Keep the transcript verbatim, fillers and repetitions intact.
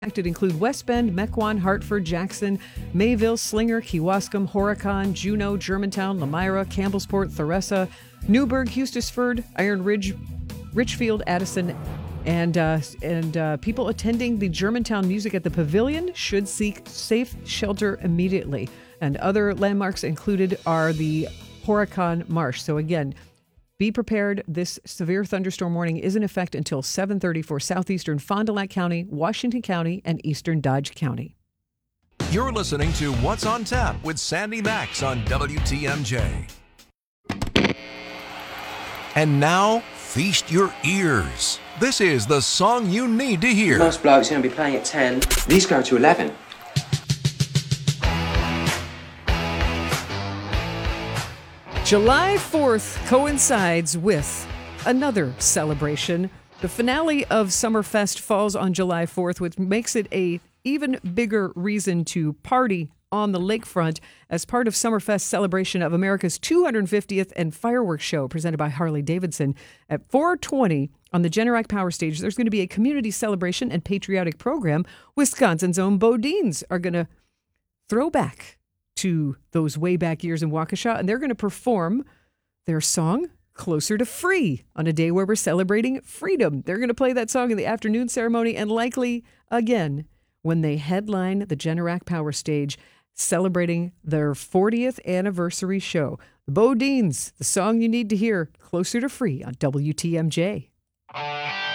It include West Bend, Mequon, Hartford, Jackson, Mayville, Slinger, Kewaskum, Horicon, Juneau, Germantown, Lamira, Campbellsport, Theresa, Newburgh, Hustisford, Iron Ridge, Richfield, Addison, and uh, and uh, people attending the Germantown Music at the Pavilion should seek safe shelter immediately. And other landmarks included are the Horicon Marsh. So again, be prepared. This severe thunderstorm warning is in effect until seven thirty for southeastern Fond du Lac County, Washington County, and eastern Dodge County. You're listening to What's on Tap with Sandy Max on W T M J. And now, feast your ears. This is the song you need to hear. Most blokes are going to be playing at ten. These go to eleven. July fourth coincides with another celebration. The finale of Summerfest falls on July fourth, which makes it a even bigger reason to party on the lakefront as part of Summerfest's celebration of America's two hundred fiftieth and fireworks show presented by Harley-Davidson. At four twenty on the Generac Power Stage, there's going to be a community celebration and patriotic program. Wisconsin's own Bodines are going to throw back to those way back years in Waukesha, and they're going to perform their song, Closer to Free, on a day where we're celebrating freedom. They're going to play that song in the afternoon ceremony and likely again when they headline the Generac Power Stage, celebrating their fortieth anniversary show. The Bodines, the song you need to hear, Closer to Free on W T M J.